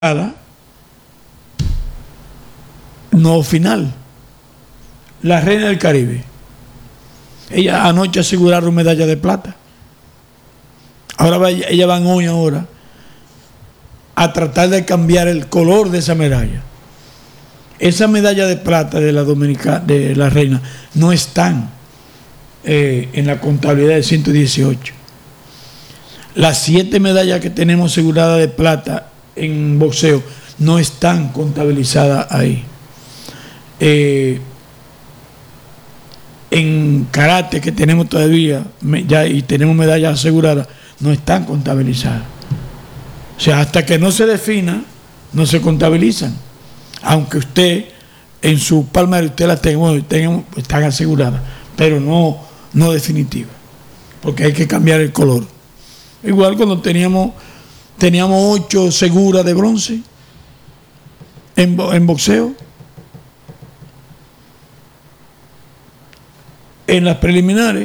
no final. La Reina del Caribe. Ella anoche aseguraron medalla de plata. Ellas van hoy ahora a tratar de cambiar el color de esa medalla. Esa medalla de plata de la Reina no están en la contabilidad de 118. Las 7 medallas que tenemos aseguradas de plata en boxeo no están contabilizadas ahí. En karate, que tenemos todavía ya y tenemos medallas aseguradas, no están contabilizadas. O sea, hasta que no se defina, no se contabilizan. Aunque usted en su palmarés usted las tenga, están aseguradas, pero no definitivas, porque hay que cambiar el color. Igual cuando teníamos 8 seguras de bronce en boxeo. En las preliminares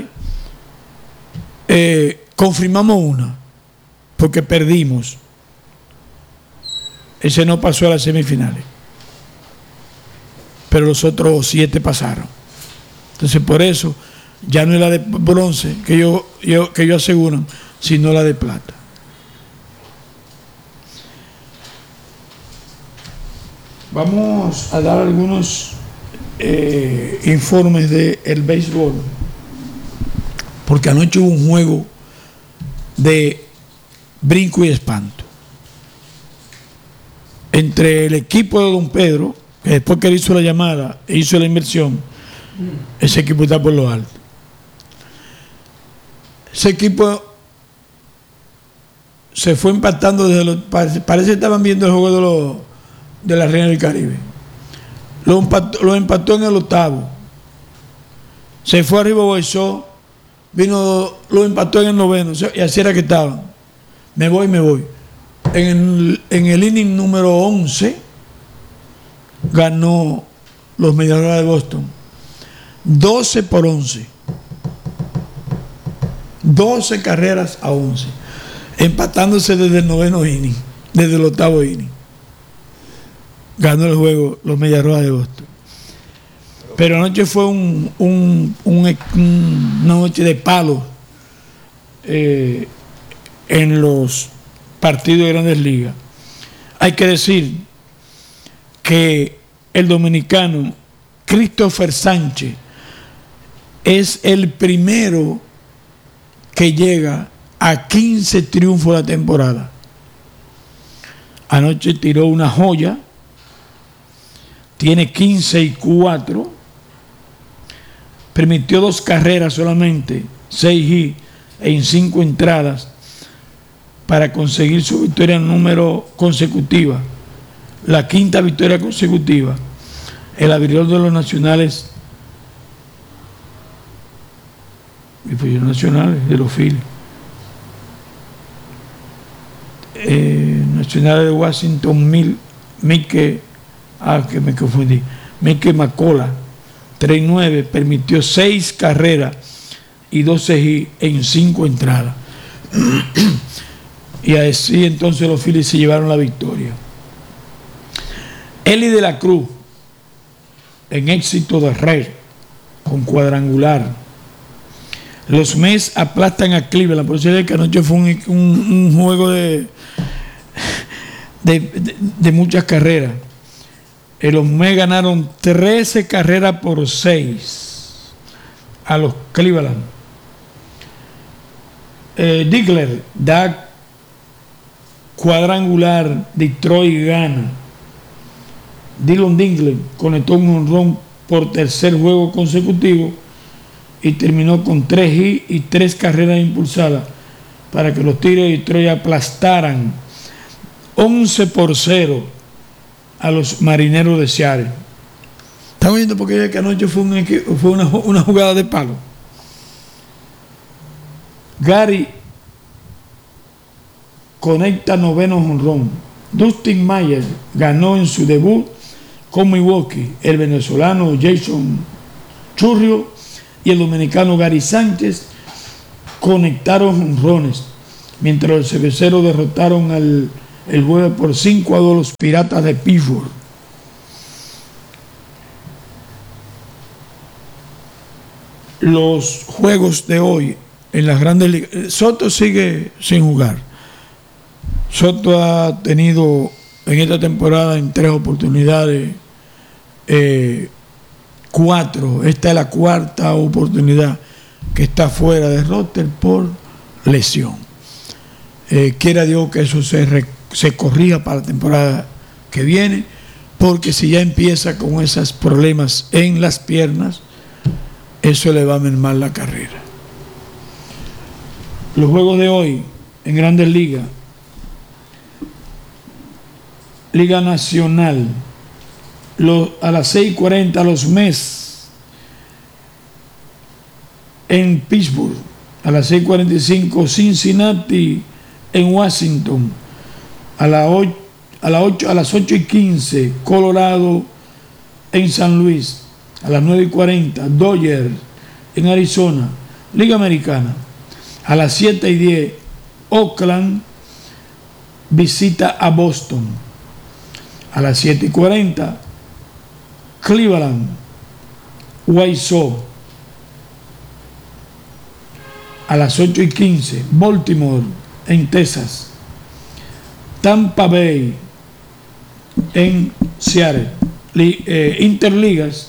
confirmamos una, porque perdimos. Ese no pasó a las semifinales, pero los otros 7 pasaron. Entonces, por eso ya no es la de bronce que ellos aseguran, sino la de plata. Vamos a dar algunos informes del béisbol, porque anoche hubo un juego de brinco y espanto entre el equipo de Don Pedro, que después que él hizo la llamada e hizo la inversión, ese equipo está por lo alto. Ese equipo se fue empatando desde parece que estaban viendo el juego de la Reina del Caribe. Lo empató en el 8º. Se fue arriba Boisó, lo empató en el 9º, y así era que estaban. Me voy. En el inning número 11 ganó los Medias Rojas de Boston 12-11. 12 carreras a 11, empatándose desde el 9º inning, desde el 8º inning. Ganó el juego los Medias Rojas de Boston. Pero anoche fue una noche de palos en los partidos de Grandes Ligas. Hay que decir que el dominicano Christopher Sánchez es el primero que llega a 15 triunfos de la temporada. Anoche tiró una joya, tiene 15-4, permitió 2 carreras solamente, 6 hits en 5 entradas, para conseguir su victoria número consecutiva, la 5ª victoria consecutiva. El abridor de los nacionales, de los Phillies, nacionales de Washington, Mickey McCullough, 3-9, permitió 6 carreras y 12 hits en 5 entradas. Y así entonces los Phillies se llevaron la victoria. Eli de la Cruz, en éxito de Rey, con cuadrangular. Los Mets aplastan a Cleveland. Por eso es que anoche fue un juego de muchas carreras. Los Mets ganaron 13 carreras por 6 a los Cleveland. Diggler da cuadrangular, Detroit gana. Dylan Diggler conectó un jonrón por 3er juego consecutivo y terminó con 3 hits y 3 carreras impulsadas para que los Tigres de Detroit aplastaran 11-0 a los Marineros de Seattle. ¿Están viendo por qué que anoche fue una jugada de palo? Gary conecta 9º jonrón. Dustin Mayer ganó en su debut con Milwaukee. El venezolano Jason Churrio y el dominicano Gary Sánchez conectaron jonrones, mientras los cerveceros derrotaron al el jueves por 5-2 los Piratas de Pittsburgh. Los juegos de hoy en las grandes ligas. Soto sigue sin jugar. Soto ha tenido en esta temporada en 3 oportunidades 4. Esta es la 4ª oportunidad que está fuera de roster por lesión. Quiera Dios que eso se corrija para la temporada que viene, porque si ya empieza con esos problemas en las piernas, eso le va a mermar la carrera. Los juegos de hoy en Grandes Ligas. Liga Nacional. A las 6:40 los Mets en Pittsburgh. A las 6:45 Cincinnati en Washington. A las 8:15 Colorado en San Luis. A las 9:40 Dodgers en Arizona. Liga Americana. A las 7:10 Oakland visita a Boston. A las 7:40 Cleveland White Sox. A las 8:15 Baltimore en Texas. Tampa Bay en Seattle. Interligas.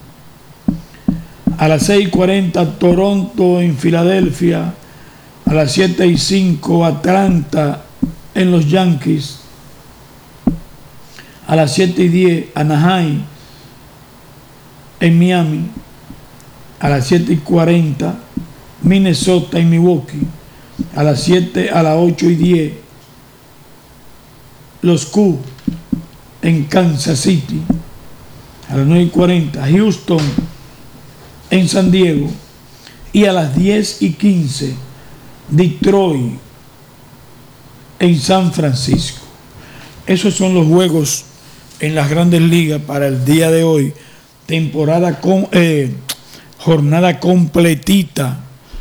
A las 6:40 Toronto en Filadelfia. A las 7:05 Atlanta en los Yankees. A las 7:10 Anaheim en Miami. A las 7:40 Minnesota en Milwaukee. A las 8:10 los Cubs en Kansas City. A las 9:40 Houston en San Diego. Y a las 10:15 Detroit en San Francisco. Esos son los juegos en las Grandes Ligas para el día de hoy. Jornada completita.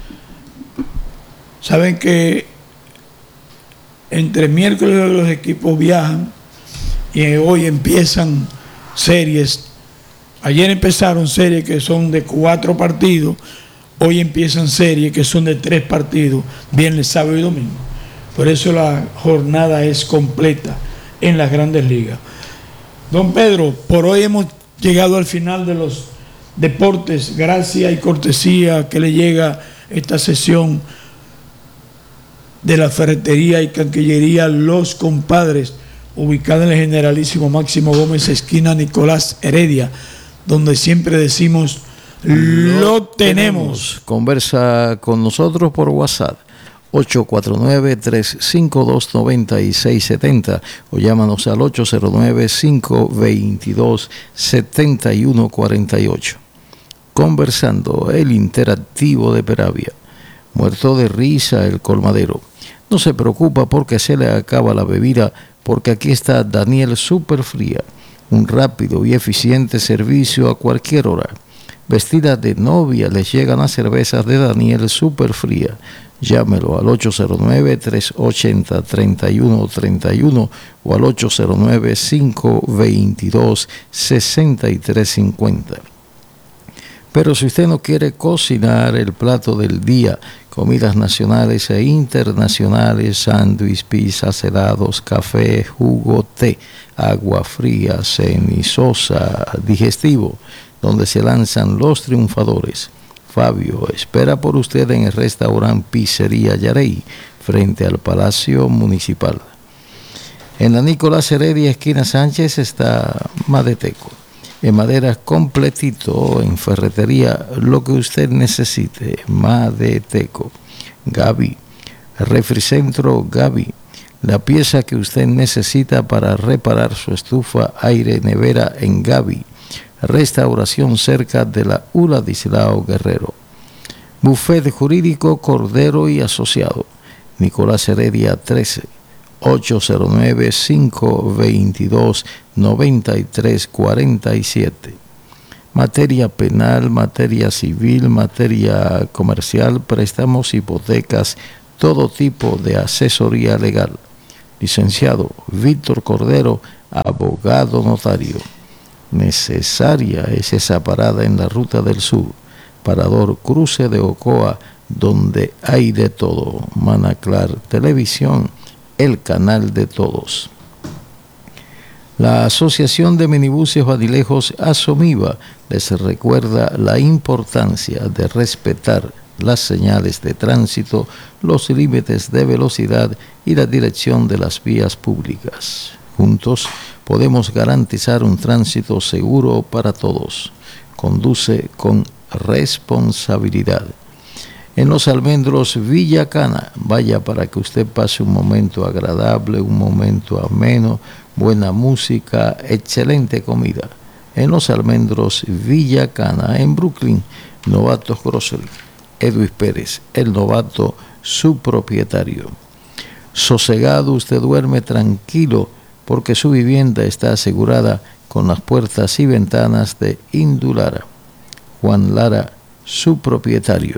Saben que entre miércoles los equipos viajan y hoy empiezan series. Ayer empezaron series que son de 4 partidos. Hoy empiezan series que son de 3 partidos, viernes, sábado y domingo. Por eso la jornada es completa en las Grandes Ligas. Don Pedro, por hoy hemos llegado al final de los deportes. Gracias y cortesía que le llega esta sesión de la ferretería y canquillería Los Compadres, ubicada en el Generalísimo Máximo Gómez, esquina Nicolás Heredia, donde siempre decimos: lo tenemos. Conversa con nosotros por WhatsApp 849-352-9670 o llámanos al 809-522-7148. Conversando, el interactivo de Peravia. Muerto de risa el colmadero. No se preocupa porque se le acaba la bebida, porque aquí está Daniel Superfría, un rápido y eficiente servicio a cualquier hora. Vestida de novia les llegan las cervezas de Daniel Superfría. Llámelo al 809-380-3131 o al 809-522-6350. Pero si usted no quiere cocinar el plato del día, comidas nacionales e internacionales, sándwich, pizzas, helados, café, jugo, té, agua fría, cenizosa, digestivo, donde se lanzan los triunfadores. Fabio espera por usted en el restaurante Pizzería Yarey, frente al Palacio Municipal. En la Nicolás Heredia, esquina Sánchez, está Madeteco. En madera completito, en ferretería, lo que usted necesite. Madeteco. Gaby, Refricentro Gaby, la pieza que usted necesita para reparar su estufa, aire, nevera en Gaby. Restauración cerca de la Uladislao Guerrero. Buffet Jurídico Cordero y Asociado, Nicolás Heredia 13, 809-522-9347. Materia penal, materia civil, materia comercial, préstamos, hipotecas, todo tipo de asesoría legal. Licenciado Víctor Cordero, abogado notario. Necesaria es esa parada en la Ruta del Sur, Parador Cruce de Ocoa, donde hay de todo. Manaclar Televisión, el canal de todos. La Asociación de Minibuses Badilejos, ASOMIBA, les recuerda la importancia de respetar las señales de tránsito, los límites de velocidad y la dirección de las vías públicas. Juntos podemos garantizar un tránsito seguro para todos. Conduce con responsabilidad. En Los Almendros, Villa Cana, vaya para que usted pase un momento agradable, un momento ameno, buena música, excelente comida. En Los Almendros, Villa Cana, en Brooklyn, Novatos Grocery. Edwin Pérez, el novato, su propietario. Sosegado, usted duerme tranquilo porque su vivienda está asegurada con las puertas y ventanas de Indulara. Juan Lara, su propietario.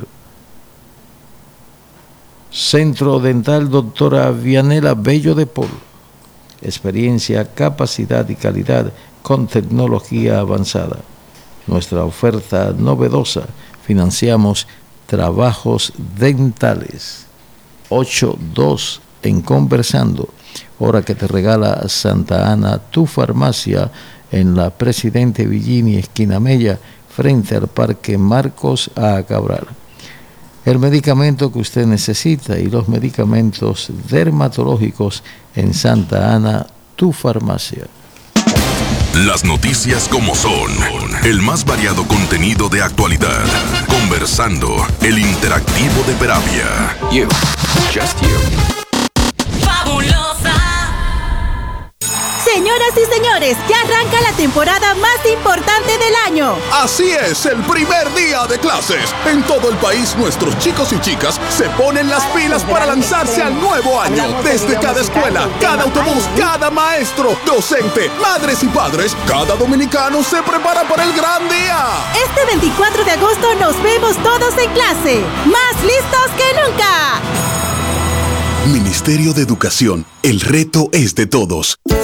Centro Dental Doctora Vianela Bello de Paul. Experiencia, capacidad y calidad con tecnología avanzada. Nuestra oferta novedosa. Financiamos trabajos dentales. 82 en Conversando. Hora que te regala Santa Ana, tu farmacia, en la Presidente Villini, esquina Mella, frente al Parque Marcos A. Cabral. El medicamento que usted necesita y los medicamentos dermatológicos en Santa Ana, tu farmacia. Las noticias como son, el más variado contenido de actualidad. Conversando, el interactivo de Peravia. You, just you. Fabulosa. Señoras y señores, ya arranca la temporada más importante del año. Así es, el primer día de clases. En todo el país, nuestros chicos y chicas se ponen las pilas para lanzarse al nuevo año. Desde cada escuela, cada autobús, cada maestro, docente, madres y padres, cada dominicano se prepara para el gran día. Este 24 de agosto nos vemos todos en clase, más listos que nunca. Ministerio de Educación, el reto es de todos.